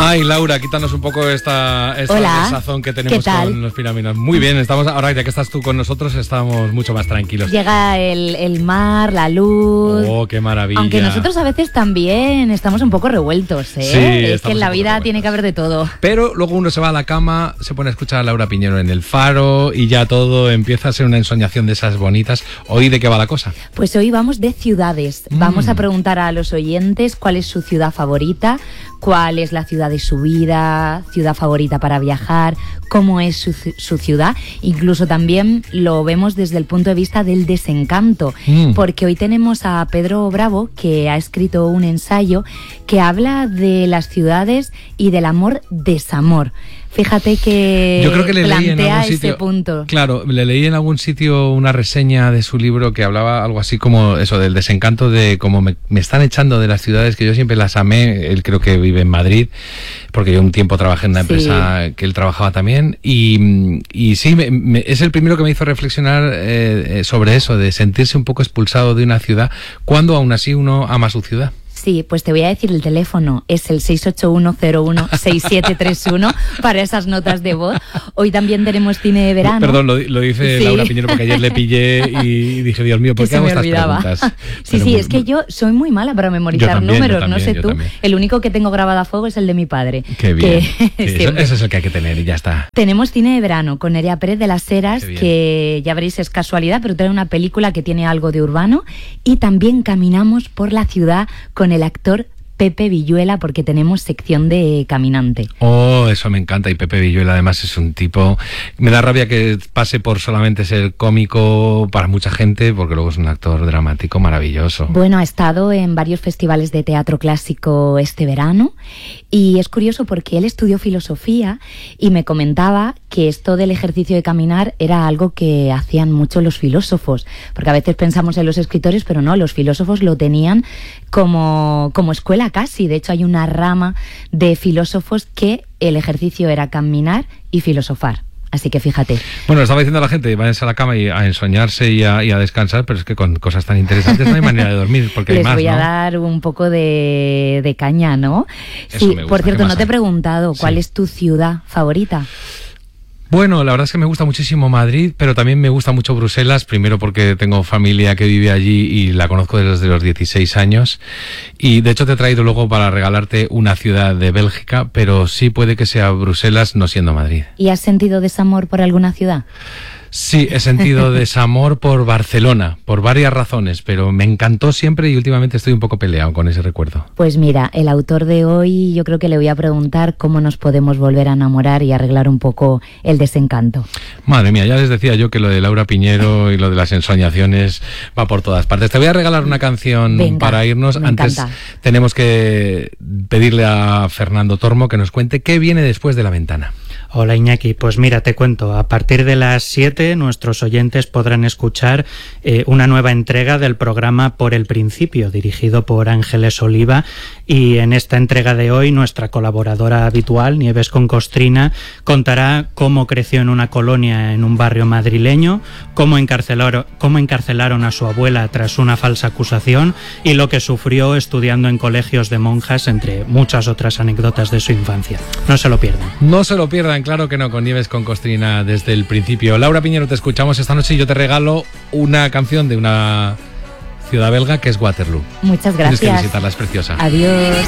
Ay, Laura, quítanos un poco esta desazón que tenemos con los Pinaminos. Muy bien, estamos ahora ya que estás tú con nosotros, estamos mucho más tranquilos. Llega el mar, la luz. Oh, qué maravilla. Aunque nosotros a veces también estamos un poco revueltos, ¿eh? Sí, es que en la vida tiene que haber de todo. Pero luego uno se va a la cama, se pone a escuchar a Laura Piñero en el Faro y ya todo empieza a ser una ensoñación de esas bonitas. ¿Hoy de qué va la cosa? Pues hoy vamos de ciudades. Vamos a preguntar a los oyentes cuál es su ciudad favorita, cuál es la ciudad de su vida, ciudad favorita para viajar, cómo es su ciudad. Incluso también lo vemos desde el punto de vista del desencanto, porque hoy tenemos a Pedro Bravo, que ha escrito un ensayo que habla de las ciudades y del amor-desamor. Fíjate que yo creo que le plantea leí ese punto. Claro, le leí en algún sitio una reseña de su libro que hablaba algo así como eso, del desencanto de cómo me están echando de las ciudades que yo siempre las amé. Él creo que vive en Madrid, porque yo un tiempo trabajé en una empresa que él trabajaba también. Y sí, es el primero que me hizo reflexionar sobre eso, de sentirse un poco expulsado de una ciudad, cuando aún así uno ama su ciudad. Sí, pues te voy a decir el teléfono, es el 681016731 para esas notas de voz. Hoy también tenemos cine de verano. Perdón, lo dice Laura Piñero porque ayer le pillé y dije, Dios mío, ¿por qué hago estas preguntas? Sí, es que yo soy muy mala para memorizar números, no sé tú. También. El único que tengo grabado a fuego es el de mi padre. Qué bien. Ese es el que hay que tener y ya está. Tenemos cine de verano con Nerea Pérez de las Heras, que ya veréis es casualidad, pero trae una película que tiene algo de urbano. Y también caminamos por la ciudad con el actor Pepe Villuela, porque tenemos sección de caminante. Oh, eso me encanta. Y Pepe Villuela además es un tipo... Me da rabia que pase por solamente ser cómico para mucha gente, porque luego es un actor dramático maravilloso. Bueno, ha estado en varios festivales de teatro clásico este verano y es curioso porque él estudió filosofía y me comentaba que esto del ejercicio de caminar era algo que hacían mucho los filósofos, porque a veces pensamos en los escritores, pero no, los filósofos lo tenían como escuela casi. De hecho, hay una rama de filósofos que el ejercicio era caminar y filosofar. Así que fíjate. Bueno, estaba diciendo a la gente, váyanse a la cama y a ensoñarse y a descansar, pero es que con cosas tan interesantes no hay manera de dormir, porque hay más, Les voy a dar un poco de caña, ¿no? Eso me gusta. Por cierto, no te he preguntado, ¿cuál es tu ciudad favorita? Bueno, la verdad es que me gusta muchísimo Madrid, pero también me gusta mucho Bruselas, primero porque tengo familia que vive allí y la conozco desde los 16 años. Y de hecho te he traído luego para regalarte una ciudad de Bélgica, pero sí puede que sea Bruselas, no siendo Madrid. ¿Y has sentido desamor por alguna ciudad? Sí, he sentido desamor por Barcelona, por varias razones, pero me encantó siempre y últimamente estoy un poco peleado con ese recuerdo. Pues mira, el autor de hoy yo creo que le voy a preguntar cómo nos podemos volver a enamorar y arreglar un poco el desencanto. Madre mía, ya les decía yo que lo de Laura Piñero y lo de las ensoñaciones va por todas partes. Te voy a regalar una canción para irnos. Antes tenemos que pedirle a Fernando Tormo que nos cuente qué viene después de La Ventana. Hola Iñaki, pues mira, te cuento, a partir de las 7 nuestros oyentes podrán escuchar una nueva entrega del programa Por el Principio, dirigido por Ángeles Oliva, y en esta entrega de hoy nuestra colaboradora habitual, Nieves Concostrina, contará cómo creció en una colonia en un barrio madrileño, cómo encarcelaron a su abuela tras una falsa acusación y lo que sufrió estudiando en colegios de monjas, entre muchas otras anécdotas de su infancia. No se lo pierdan. No se lo pierdan. Claro que no, con Nieves Concostrina desde el principio. Laura Piñero, te escuchamos esta noche y yo te regalo una canción de una ciudad belga que es Waterloo. Muchas gracias. Tienes que visitarla, es preciosa. Adiós.